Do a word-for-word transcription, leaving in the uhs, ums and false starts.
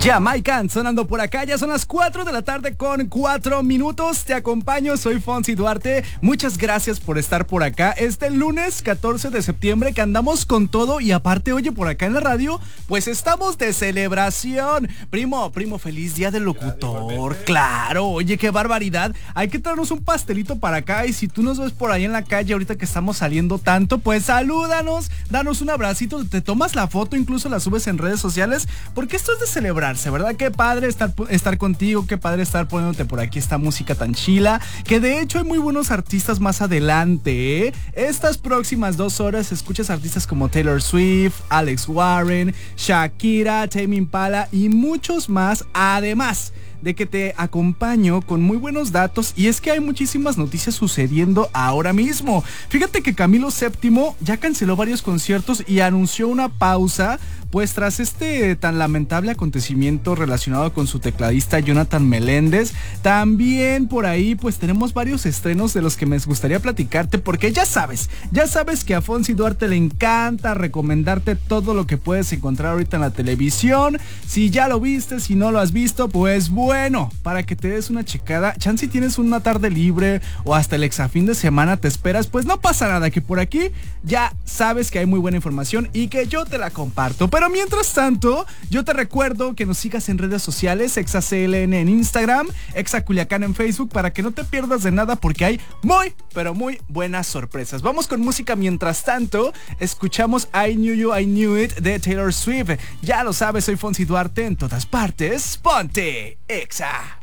Jamaican sonando por acá, ya son las cuatro de la tarde con cuatro minutos. Te acompaño, soy Fonsi Duarte. Muchas gracias por estar por acá este lunes catorce de septiembre, que andamos con todo. Y aparte, oye, por acá en la radio, pues estamos de celebración. Primo, primo, feliz día del locutor. Claro, oye, qué barbaridad. Hay que traernos un pastelito para acá. Y si tú nos ves por ahí en la calle ahorita que estamos saliendo tanto, pues salúdanos, danos un abracito, te tomas la foto, incluso la subes en redes sociales, porque esto es de celebrar, ¿verdad? Qué padre estar, estar contigo, qué padre estar poniéndote por aquí esta música tan chila, que de hecho hay muy buenos artistas más adelante, ¿eh? Estas próximas dos horas escuchas artistas como Taylor Swift, Alex Warren, Shakira, Tame Impala y muchos más, además de que te acompaño con muy buenos datos. Y es que hay muchísimas noticias sucediendo ahora mismo. Fíjate que Camilo séptimo ya canceló varios conciertos y anunció una pausa, pues tras este tan lamentable acontecimiento relacionado con su tecladista Jonathan Meléndez. También por ahí pues tenemos varios estrenos de los que me gustaría platicarte, porque ya sabes, ya sabes que a Fonsi Duarte le encanta recomendarte todo lo que puedes encontrar ahorita en la televisión. Si ya lo viste, si no lo has visto, pues bueno, para que te des una checada, chance si tienes una tarde libre o hasta el exafín de semana te esperas, pues no pasa nada, que por aquí ya sabes que hay muy buena información y que yo te la comparto. Pero mientras tanto, yo te recuerdo que nos sigas en redes sociales, ExaCLN en Instagram, ExaCuliacán en Facebook, para que no te pierdas de nada, porque hay muy, pero muy buenas sorpresas. Vamos con música mientras tanto. Escuchamos I Knew You, I Knew It de Taylor Swift. Ya lo sabes, soy Fonsi Duarte, en todas partes, ponte Exa.